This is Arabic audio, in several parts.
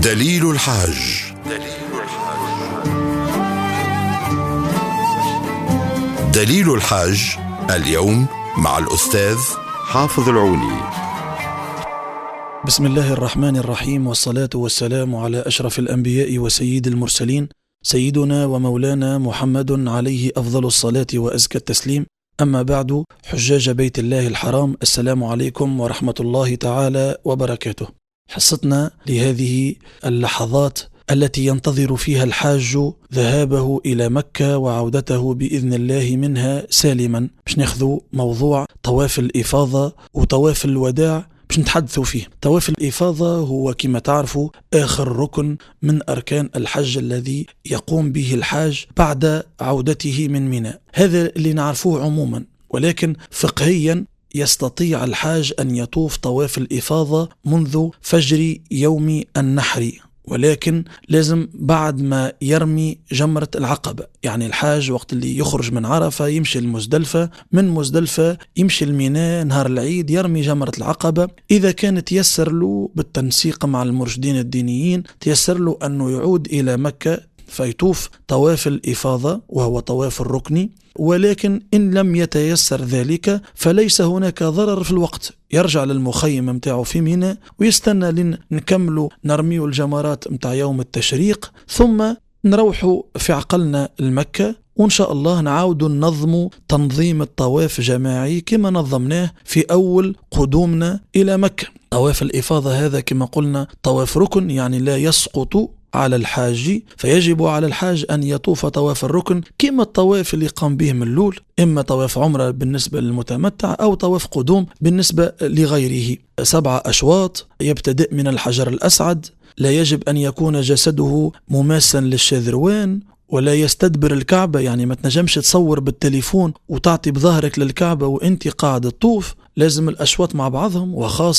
دليل الحاج. دليل الحاج اليوم مع الأستاذ حافظ العوني. بسم الله الرحمن الرحيم، والصلاة والسلام على أشرف الأنبياء وسيد المرسلين، سيدنا ومولانا محمد عليه أفضل الصلاة وأزكى التسليم. أما بعد، حجاج بيت الله الحرام، السلام عليكم ورحمة الله تعالى وبركاته. حصتنا لهذه اللحظات التي ينتظر فيها الحاج ذهابه إلى مكة وعودته بإذن الله منها سالما، باش ناخذوا موضوع طواف الإفاضة وطواف الوداع باش نتحدثوا فيه. طواف الإفاضة هو كما تعرفوا آخر ركن من أركان الحج الذي يقوم به الحاج بعد عودته من منى. هذا اللي نعرفوه عموما، ولكن فقهيا يستطيع الحاج أن يطوف طواف الإفاضة منذ فجر يوم النحر، ولكن لازم بعد ما يرمي جمرة العقبة. يعني الحاج وقت اللي يخرج من عرفة يمشي المزدلفة، من مزدلفة يمشي الميناء نهار العيد يرمي جمرة العقبة. إذا كان تيسر له بالتنسيق مع المرشدين الدينيين تيسر له أنه يعود إلى مكة فيطوف طواف الإفاضة وهو طواف الركن. ولكن إن لم يتيسر ذلك فليس هناك ضرر في الوقت، يرجع للمخيم متاعه في منى ويستنى لين نكملوا نرميوا الجمرات متاع يوم التشريق، ثم نروحوا في عقلنا المكة، وإن شاء الله نعاودوا ننظموا تنظيم الطواف جماعي كما نظمناه في أول قدومنا إلى مكة. طواف الإفاضة هذا كما قلنا طواف ركن، يعني لا يسقط على الحاج، فيجب على الحاج أن يطوف طواف الركن كما الطواف اللي قام به من اللول، إما طواف عمرة بالنسبة للمتمتع أو طواف قدوم بالنسبة لغيره. 7 أشواط، يبتدئ من الحجر الأسعد، لا يجب أن يكون جسده مماسا للشاذروان، ولا يستدبر الكعبة، يعني ما تنجمش تصور بالتليفون وتعطي بظهرك للكعبة وانت قاعد تطوف. لازم الأشواط مع بعضهم،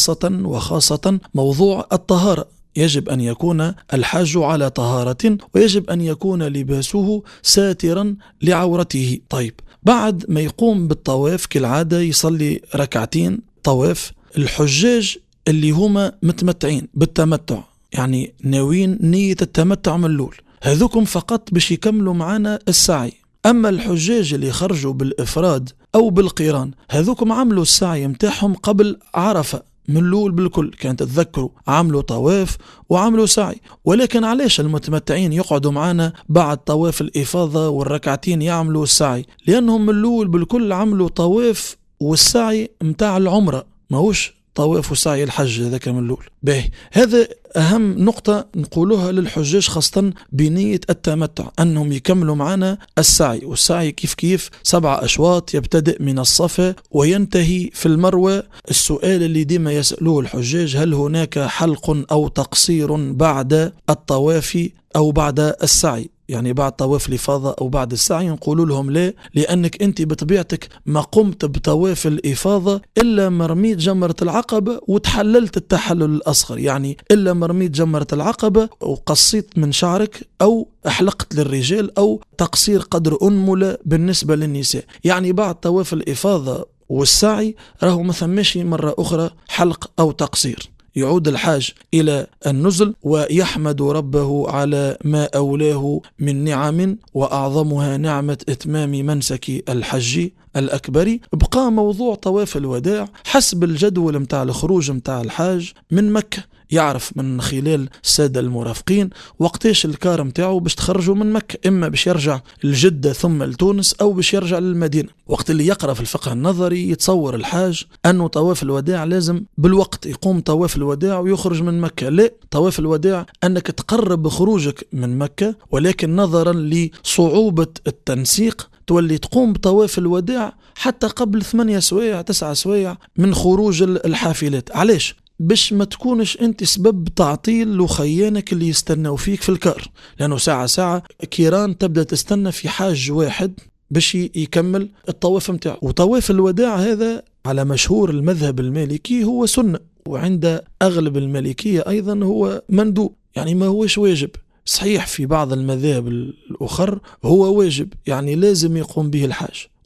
وخاصة موضوع الطهارة، يجب أن يكون الحاج على طهارة، ويجب أن يكون لباسه ساترا لعورته. طيب، بعد ما يقوم بالطواف كالعادة يصلي ركعتين طواف. الحجاج اللي هما متمتعين بالتمتع، يعني ناويين نية التمتع من اللول، هذوكم فقط باش يكملوا معنا السعي. أما الحجاج اللي خرجوا بالإفراد أو بالقيران، هذوكم عملوا السعي متاعهم قبل عرفة من اللول بالكل. كانت تذكروا عملوا طواف وعملوا سعي، ولكن علاش المتمتعين يقعدوا معنا بعد طواف الإفاضة والركعتين يعملوا السعي؟ لأنهم من اللول بالكل عملوا طواف والسعي متاع العمرة، ماهوش طواف وسعي الحج هذاك من اللول. باهي، هذا أهم نقطة نقولوها للحجاج خاصة بنية التمتع، أنهم يكملوا معنا السعي. والسعي كيف 7 أشواط، يبتدئ من الصفا وينتهي في المروة. السؤال اللي ديما يسألوه الحجاج: هل هناك حلق أو تقصير بعد الطواف أو بعد السعي؟ يعني بعد طواف الإفاضة أو بعد السعي. نقولوا لهم لا، لأنك أنت بطبيعتك ما قمت بطواف الإفاضة إلا مرميت جمرة العقبة وتحللت التحلل الأصغر، يعني إلا مرميت جمرة العقبة وقصيت من شعرك أو أحلقت للرجال أو تقصير قدر أنملة بالنسبة للنساء. يعني بعد طواف الإفاضة والسعي راهو ما ثمش مرة أخرى حلق أو تقصير. يعود الحاج إلى النزل ويحمد ربه على ما أولاه من نعم، وأعظمها نعمة إتمام منسك الحج الأكبر. بقى موضوع طواف الوداع حسب الجدول متاع الخروج متاع الحاج من مكة، يعرف من خلال السادة المرافقين وقتاش الكار متاعه باش تخرجوا من مكة، إما باش يرجع لجدة ثم لتونس أو باش يرجع للمدينة. وقت اللي يقرأ في الفقه النظري يتصور الحاج أنه طواف الوداع لازم بالوقت يقوم طواف الوداع ويخرج من مكة. لا، طواف الوداع أنك تقرب بخروجك من مكة، ولكن نظرا لصعوبة التنسيق تولي تقوم بطواف الوداع حتى قبل 8 سوايع 9 سوايع من خروج الحافلات. علاش؟ باش ما تكونش انت سبب تعطيل لخيانك اللي يستنوا فيك في الكار، لأنه ساعة كيران تبدأ تستنى في حاج واحد باش يكمل الطواف متاعه. وطواف الوداع هذا على مشهور المذهب المالكي هو سنة، وعند أغلب المالكية أيضا هو مندوب، يعني ما هوش واجب. صحيح في بعض المذاهب الأخر هو واجب، يعني لازم يقوم به الحاج،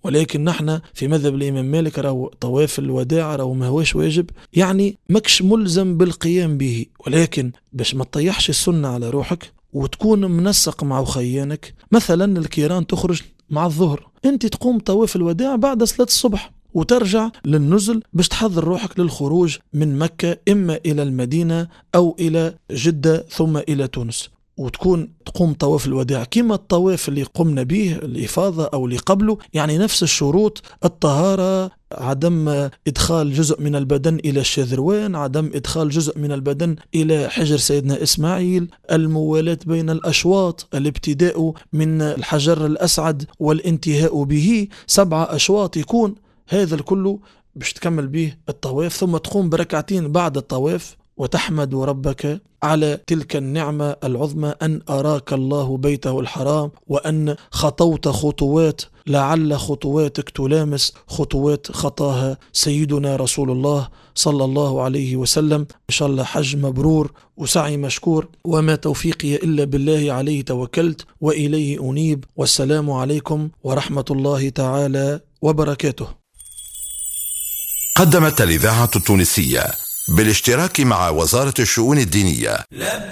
ولكن نحن في مذهب الإمام مالك راهو طواف الوداع راهو ما هوش واجب، يعني ماكش ملزم بالقيام به، ولكن باش ما تطيحش السنة على روحك وتكون منسق مع خيانك. مثلا الكيران تخرج مع الظهر، انت تقوم طواف الوداع بعد صلاة الصبح وترجع للنزل باش تحضر روحك للخروج من مكة إما إلى المدينة أو إلى جدة ثم إلى تونس، وتكون تقوم طواف الوداع كما الطواف اللي قمنا به الإفاضة أو اللي قبله، يعني نفس الشروط: الطهارة، عدم إدخال جزء من البدن إلى الشذروان، عدم إدخال جزء من البدن إلى حجر سيدنا إسماعيل، الموالاة بين الأشواط، الابتداء من الحجر الأسعد والانتهاء به 7 أشواط يكون، هذا الكل باش تكمل به الطواف، ثم تقوم بركعتين بعد الطواف وتحمد ربك على تلك النعمة العظمى أن أراك الله بيته الحرام، وأن خطوت خطوات لعل خطواتك تلامس خطوات خطاها سيدنا رسول الله صلى الله عليه وسلم. إن شاء الله حج مبرور وسعي مشكور، وما توفيقي إلا بالله عليه توكلت وإليه أنيب، والسلام عليكم ورحمة الله تعالى وبركاته. قدمت الإذاعة التونسية بالاشتراك مع وزارة الشؤون الدينية